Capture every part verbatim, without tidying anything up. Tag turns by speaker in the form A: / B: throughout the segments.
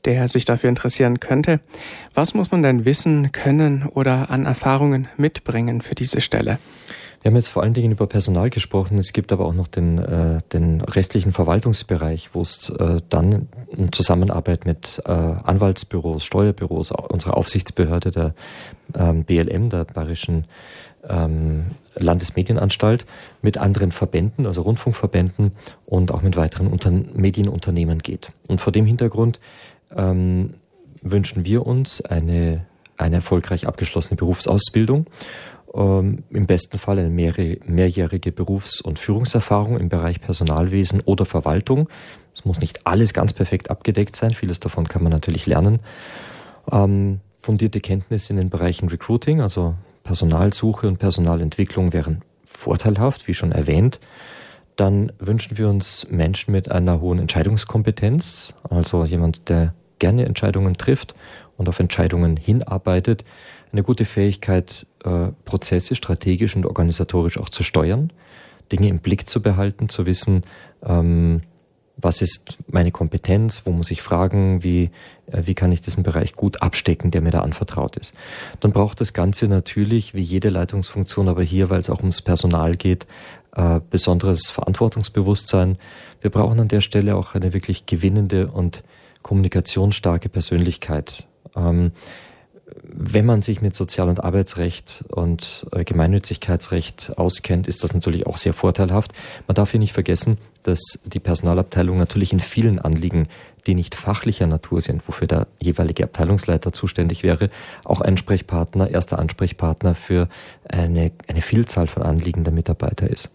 A: der sich dafür interessieren könnte. Was muss man denn wissen, können oder an Erfahrungen mitbringen für diese Stelle?
B: Wir haben jetzt vor allen Dingen über Personal gesprochen. Es gibt aber auch noch den, äh, den restlichen Verwaltungsbereich, wo es äh, dann in Zusammenarbeit mit äh, Anwaltsbüros, Steuerbüros, unserer Aufsichtsbehörde, der ähm, B L M, der Bayerischen ähm, Landesmedienanstalt, mit anderen Verbänden, also Rundfunkverbänden und auch mit weiteren Unter- Medienunternehmen geht. Und vor dem Hintergrund ähm, wünschen wir uns eine, eine erfolgreich abgeschlossene Berufsausbildung. Ähm, im besten Fall eine mehrjährige, mehrjährige Berufs- und Führungserfahrung im Bereich Personalwesen oder Verwaltung. Es muss nicht alles ganz perfekt abgedeckt sein, vieles davon kann man natürlich lernen. Ähm, fundierte Kenntnisse in den Bereichen Recruiting, also Personalsuche und Personalentwicklung wären vorteilhaft, wie schon erwähnt. Dann wünschen wir uns Menschen mit einer hohen Entscheidungskompetenz, also jemand, der gerne Entscheidungen trifft und auf Entscheidungen hinarbeitet. Eine gute Fähigkeit, äh, Prozesse strategisch und organisatorisch auch zu steuern, Dinge im Blick zu behalten, zu wissen, ähm, was ist meine Kompetenz, wo muss ich fragen, wie, äh, wie kann ich diesen Bereich gut abstecken, der mir da anvertraut ist. Dann braucht das Ganze natürlich, wie jede Leitungsfunktion, aber hier, weil es auch ums Personal geht, äh, besonderes Verantwortungsbewusstsein. Wir brauchen an der Stelle auch eine wirklich gewinnende und kommunikationsstarke Persönlichkeit. Ähm, Wenn man sich mit Sozial- und Arbeitsrecht und äh, Gemeinnützigkeitsrecht auskennt, ist das natürlich auch sehr vorteilhaft. Man darf hier nicht vergessen, dass die Personalabteilung natürlich in vielen Anliegen, die nicht fachlicher Natur sind, wofür der jeweilige Abteilungsleiter zuständig wäre, auch Ansprechpartner, erster Ansprechpartner für eine, eine Vielzahl von Anliegen der Mitarbeiter ist.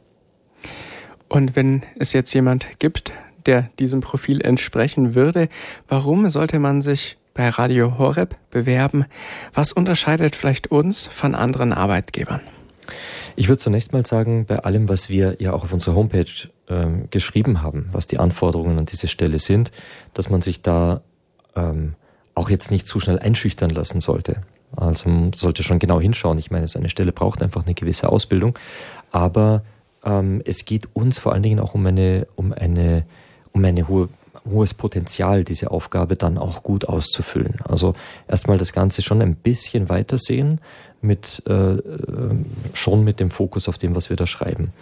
A: Und wenn es jetzt jemand gibt, der diesem Profil entsprechen würde, warum sollte man sich bei Radio Horeb bewerben? Was unterscheidet vielleicht uns von anderen Arbeitgebern?
B: Ich würde zunächst mal sagen, bei allem, was wir ja auch auf unserer Homepage ähm, geschrieben haben, was die Anforderungen an diese Stelle sind, dass man sich da ähm, auch jetzt nicht zu schnell einschüchtern lassen sollte. Also man sollte schon genau hinschauen. Ich meine, so eine Stelle braucht einfach eine gewisse Ausbildung, aber ähm, es geht uns vor allen Dingen auch um eine, um eine, um eine hohe hohes Potenzial, diese Aufgabe dann auch gut auszufüllen. Also erstmal das Ganze schon ein bisschen weiter sehen, mit, äh, schon mit dem Fokus auf dem, was wir da schreiben.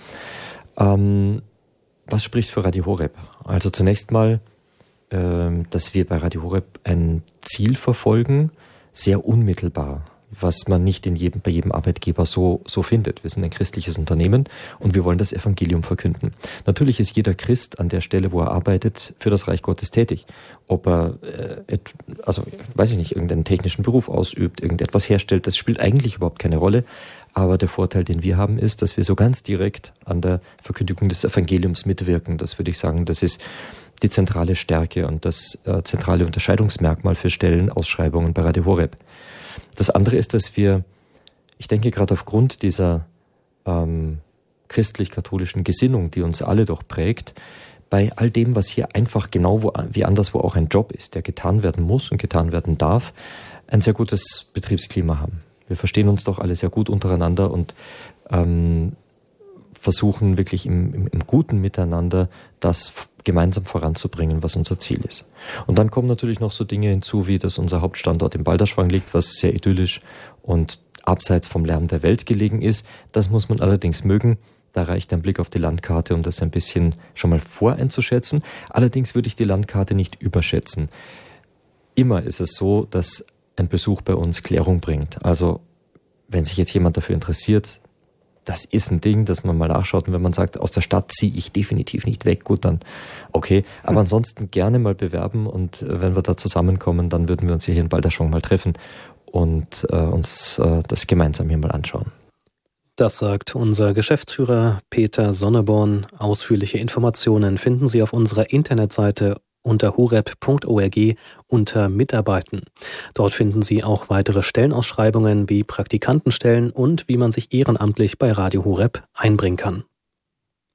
B: Ähm, was spricht für Radio Horeb? Also zunächst mal, äh, dass wir bei Radio Horeb ein Ziel verfolgen, sehr unmittelbar, was man nicht in jedem, bei jedem Arbeitgeber so, so findet. Wir sind ein christliches Unternehmen und wir wollen das Evangelium verkünden. Natürlich ist jeder Christ an der Stelle, wo er arbeitet, für das Reich Gottes tätig. Ob er, äh, also, weiß ich nicht, irgendeinen technischen Beruf ausübt, irgendetwas herstellt, das spielt eigentlich überhaupt keine Rolle. Aber der Vorteil, den wir haben, ist, dass wir so ganz direkt an der Verkündigung des Evangeliums mitwirken. Das würde ich sagen, das ist die zentrale Stärke und das äh, zentrale Unterscheidungsmerkmal für Stellenausschreibungen bei Radio Horeb. Das andere ist, dass wir, ich denke gerade aufgrund dieser ähm, christlich-katholischen Gesinnung, die uns alle doch prägt, bei all dem, was hier einfach genau wo, wie anderswo auch ein Job ist, der getan werden muss und getan werden darf, ein sehr gutes Betriebsklima haben. Wir verstehen uns doch alle sehr gut untereinander und ähm, versuchen wirklich im, im, im guten Miteinander das gemeinsam voranzubringen, was unser Ziel ist. Und dann kommen natürlich noch so Dinge hinzu, wie dass unser Hauptstandort im Balderschwang liegt, was sehr idyllisch und abseits vom Lärm der Welt gelegen ist. Das muss man allerdings mögen. Da reicht ein Blick auf die Landkarte, um das ein bisschen schon mal voreinzuschätzen. Allerdings würde ich die Landkarte nicht überschätzen. Immer ist es so, dass ein Besuch bei uns Klärung bringt. Also wenn sich jetzt jemand dafür interessiert, das ist ein Ding, dass man mal nachschaut. Und wenn man sagt, aus der Stadt ziehe ich definitiv nicht weg, gut, dann okay. Aber ansonsten gerne mal bewerben und wenn wir da zusammenkommen, dann würden wir uns hier in Balderschwang mal treffen und äh, uns äh, das gemeinsam hier mal anschauen.
C: Das sagt unser Geschäftsführer Peter Sonneborn. Ausführliche Informationen finden Sie auf unserer Internetseite unter horeb punkt org unter Mitarbeiten. Dort finden Sie auch weitere Stellenausschreibungen wie Praktikantenstellen und wie man sich ehrenamtlich bei Radio Horeb einbringen kann.